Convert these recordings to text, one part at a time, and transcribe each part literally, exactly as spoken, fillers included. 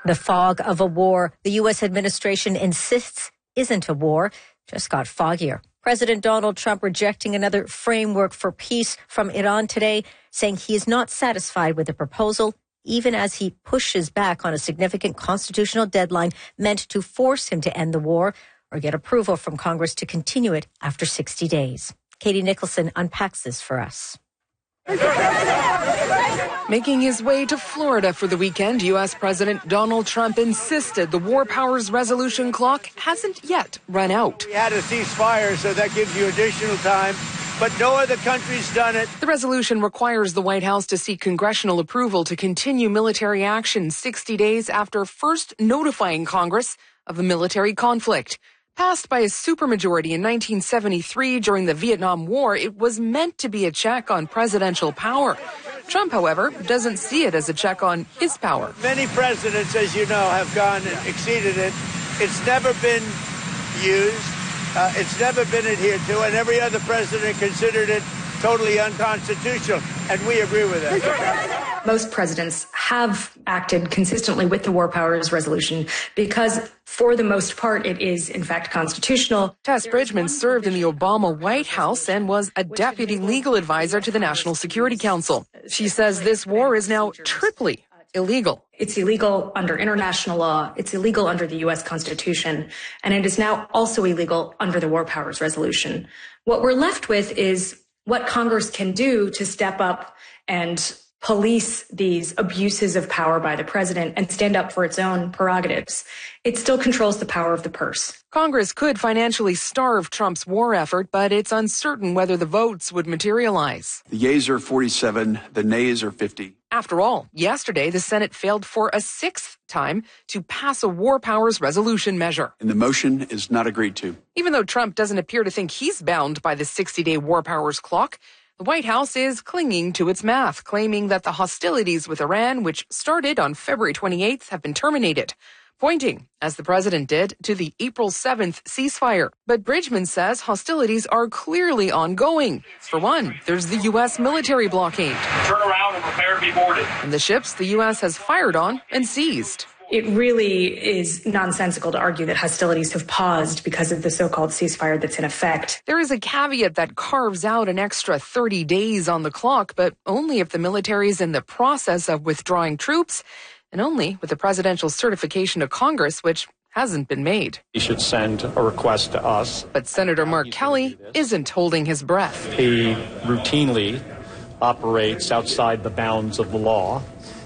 The fog of a war the U S administration insists isn't a war just got foggier. President Donald Trump rejecting another framework for peace from Iran today, saying he is not satisfied with the proposal, even as he pushes back on a significant constitutional deadline meant to force him to end the war or get approval from Congress to continue it after sixty days. Katie Nicholson unpacks this for us. Making his way to Florida for the weekend, U S. President Donald Trump insisted the War Powers Resolution clock hasn't yet run out. We had a ceasefire, so that gives you additional time, but no other country's done it. The resolution requires the White House to seek congressional approval to continue military action sixty days after first notifying Congress of a military conflict. Passed by a supermajority in nineteen seventy-three during the Vietnam War, it was meant to be a check on presidential power. Trump, however, doesn't see it as a check on his power. Many presidents, as you know, have gone and exceeded it. It's never been used. Uh, it's never been adhered to, and every other president considered it totally unconstitutional, and we agree with that. Most presidents have acted consistently with the War Powers Resolution because, for the most part, it is, in fact, constitutional. Tess Bridgman served in the Obama White House and was a deputy legal advisor to the National Security Council. She says this war is now triply illegal. It's illegal under international law. It's illegal under the U S. Constitution. And it is now also illegal under the War Powers Resolution. What we're left with is what Congress can do to step up and police these abuses of power by the president and stand up for its own prerogatives. It still controls the power of the purse. Congress could financially starve Trump's war effort, but it's uncertain whether the votes would materialize. The yeas are forty-seven, the nays are fifty. After all, yesterday the Senate failed for a sixth time to pass a War Powers Resolution measure. And the motion is not agreed to. Even though Trump doesn't appear to think he's bound by the sixty-day War Powers clock, the White House is clinging to its math, claiming that the hostilities with Iran, which started on February twenty-eighth, have been terminated, pointing, as the president did, to the April seventh ceasefire. But Bridgman says hostilities are clearly ongoing. For one, there's the U S military blockade. Turn around and prepare to be boarded. And the ships the U S has fired on and seized. It really is nonsensical to argue that hostilities have paused because of the so-called ceasefire that's in effect. There is a caveat that carves out an extra thirty days on the clock, but only if the military is in the process of withdrawing troops, and only with the presidential certification to Congress, which hasn't been made. He should send a request to us. But Senator Mark Kelly isn't holding his breath. He routinely operates outside the bounds of the law,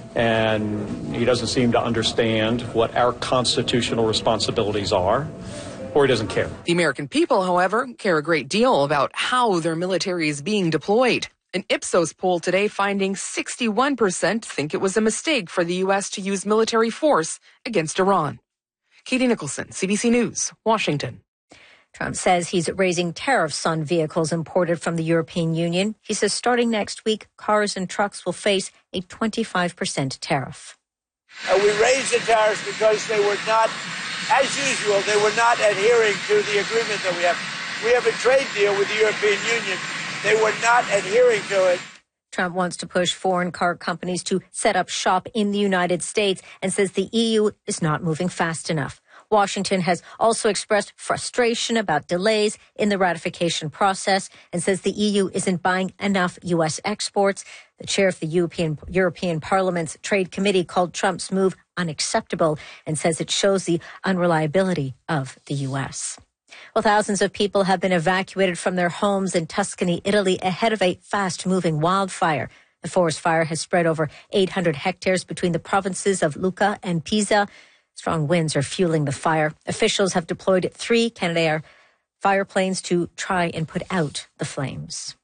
and he doesn't seem to understand what our constitutional responsibilities are, or he doesn't care. The American people, however, care a great deal about how their military is being deployed. An Ipsos poll today finding sixty-one percent think it was a mistake for the U S to use military force against Iran. Katie Nicholson, C B C News, Washington. Trump says he's raising tariffs on vehicles imported from the European Union. He says starting next week, cars and trucks will face a twenty-five percent tariff. Uh, we raised the tariffs because they were not, as usual, they were not adhering to the agreement that we have. We have a trade deal with the European Union. They were not adhering to it. Trump wants to push foreign car companies to set up shop in the United States and says the E U is not moving fast enough. Washington has also expressed frustration about delays in the ratification process and says the E U isn't buying enough U S exports. The chair of the European, European Parliament's Trade Committee called Trump's move unacceptable and says it shows the unreliability of the U S. Well, thousands of people have been evacuated from their homes in Tuscany, Italy, ahead of a fast-moving wildfire. The forest fire has spread over eight hundred hectares between the provinces of Lucca and Pisa. Strong winds are fueling the fire. Officials have deployed three Canadair fire planes to try and put out the flames.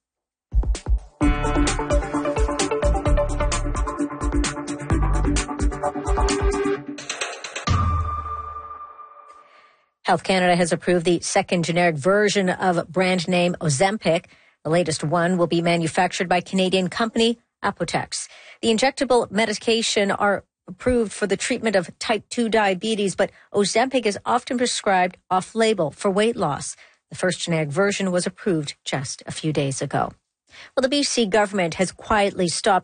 Health Canada has approved the second generic version of brand name Ozempic. The latest one will be manufactured by Canadian company Apotex. The injectable medication are approved for the treatment of type two diabetes, but Ozempic is often prescribed off-label for weight loss. The first generic version was approved just a few days ago. Well, the B C government has quietly stopped